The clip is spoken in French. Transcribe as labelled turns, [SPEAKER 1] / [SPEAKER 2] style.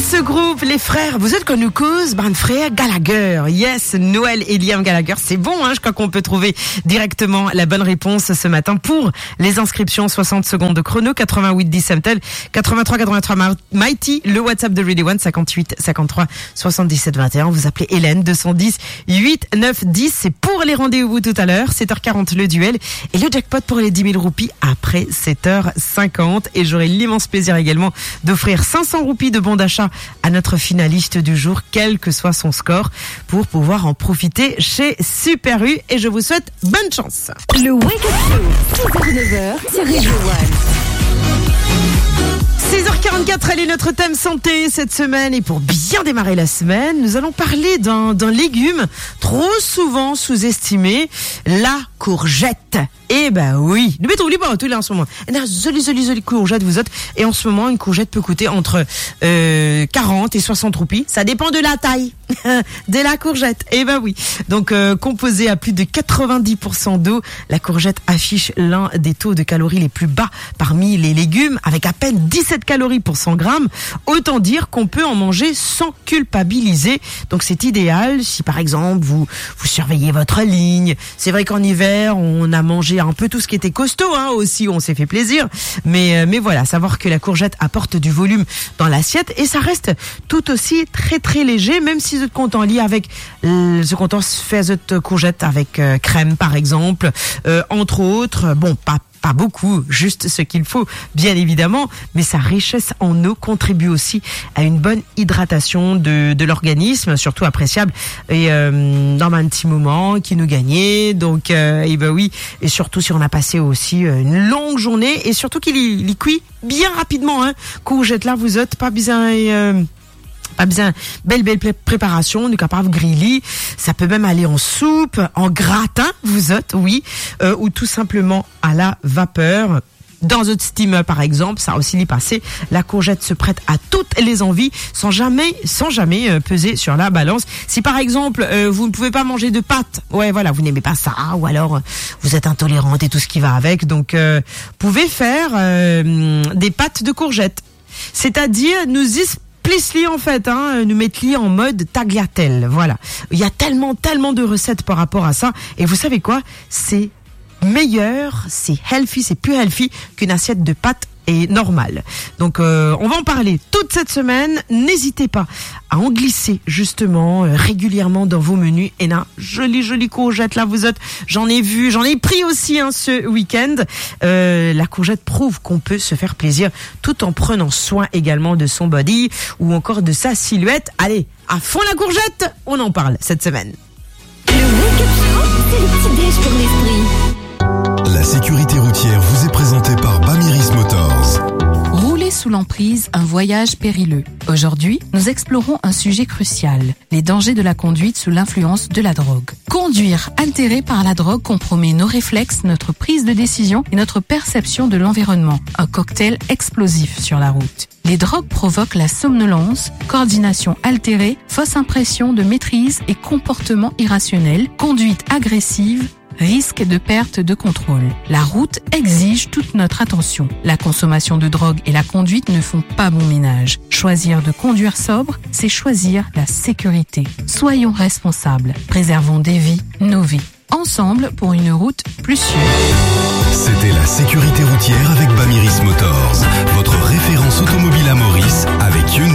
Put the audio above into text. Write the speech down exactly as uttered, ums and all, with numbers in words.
[SPEAKER 1] ce groupe, les frères, vous êtes connus cause, ben frère Gallagher. Yes, Noël et Liam Gallagher. C'est bon, hein, je crois qu'on peut trouver directement la bonne réponse ce matin pour les inscriptions. soixante secondes de chrono, quatre-vingt-huit dix Semtel, quatre-vingt-trois quatre-vingt-trois Mighty, le WhatsApp de Radio One, cinquante-huit cinquante-trois soixante-dix-sept vingt et un. Vous appelez Hélène, deux cent dix huit neuf dix. C'est pour les rendez-vous tout à l'heure. sept heures quarante le duel et le jackpot pour les dix mille roupies après sept heures cinquante. Et j'aurai l'immense plaisir également d'offrir cinq cents roupies de bon d'achat à notre finaliste du jour, quel que soit son score, pour pouvoir en profiter chez Super U. Et je vous souhaite bonne chance.
[SPEAKER 2] Le Wake Up Show, six heures neuf heures sur Radio One.
[SPEAKER 1] six heures quarante-quatre, elle est notre thème santé cette semaine. Et pour bien démarrer la semaine, nous allons parler d'un, d'un légume trop souvent sous-estimé, la courgette. Eh ben oui, nous mettons libre tout là en ce moment. Et là, jolie, jolie, jolie courgette vous êtes. Et en ce moment, une courgette peut coûter entre euh, quarante et soixante roupies. Ça dépend de la taille de la courgette. Eh ben oui. Donc, euh, composée à plus de quatre-vingt-dix pour cent d'eau, la courgette affiche l'un des taux de calories les plus bas parmi les légumes, avec à peine dix-sept calories pour cent grammes. Autant dire qu'on peut en manger sans culpabiliser. Donc, c'est idéal si, par exemple, vous vous surveillez votre ligne. C'est vrai qu'en hiver, on a mangé un peu tout ce qui était costaud, hein, aussi, on s'est fait plaisir. Mais, mais voilà, savoir que la courgette apporte du volume dans l'assiette et ça reste tout aussi très très léger, même si vous êtes content lit avec euh, ce qu'on fait cette courgette avec euh, crème par exemple, euh, entre autres. Bon, pas Pas beaucoup, juste ce qu'il faut, bien évidemment, mais sa richesse en eau contribue aussi à une bonne hydratation de, de l'organisme, surtout appréciable et euh, dans un petit moment qui nous gagnait. Donc, euh, et ben oui, et surtout si on a passé aussi une longue journée et surtout qu'il y, il y cuit bien rapidement. Hein. Courgette là, vous êtes pas besoin. Euh, Pas besoin, belle belle préparation, on est capable de griller, ça peut même aller en soupe, en gratin, vous êtes, oui, euh, ou tout simplement à la vapeur. Dans un steamer par exemple, ça a aussi l'y passé. La courgette se prête à toutes les envies, sans jamais, sans jamais euh, peser sur la balance. Si par exemple euh, vous ne pouvez pas manger de pâtes, ouais voilà, vous n'aimez pas ça, ou alors euh, vous êtes intolérante et tout ce qui va avec, donc euh, pouvez faire euh, des pâtes de courgette, c'est-à-dire nous y Plisli en fait, hein, nous mettre-li en mode tagliatelle, voilà. Il y a tellement, tellement de recettes par rapport à ça. Et vous savez quoi? C'est meilleur, c'est healthy, c'est plus healthy qu'une assiette de pâtes est normale. Donc euh, on va en parler toute cette semaine. N'hésitez pas à en glisser justement euh, régulièrement dans vos menus. Et là, jolie jolie courgette là vous êtes. J'en ai vu, j'en ai pris aussi hein, ce week-end. Euh, la courgette prouve qu'on peut se faire plaisir tout en prenant soin également de son body ou encore de sa silhouette. Allez, à fond la courgette, on en parle cette semaine.
[SPEAKER 2] Le Wake Up Show, c'est le petit déj pour l'esprit.
[SPEAKER 3] La sécurité routière vous est présentée par Bamiris Motors.
[SPEAKER 4] Rouler sous l'emprise, un voyage périlleux. Aujourd'hui, nous explorons un sujet crucial, les dangers de la conduite sous l'influence de la drogue. Conduire altéré par la drogue compromet nos réflexes, notre prise de décision et notre perception de l'environnement. Un cocktail explosif sur la route. Les drogues provoquent la somnolence, coordination altérée, fausse impression de maîtrise et comportement irrationnel, conduite agressive, risque de perte de contrôle. La route exige toute notre attention. La consommation de drogue et la conduite ne font pas bon ménage. Choisir de conduire sobre, c'est choisir la sécurité. Soyons responsables. Préservons des vies, nos vies. Ensemble pour une route plus sûre.
[SPEAKER 3] C'était la sécurité routière avec Bamiris Motors, votre référence automobile à Maurice avec Hyundai.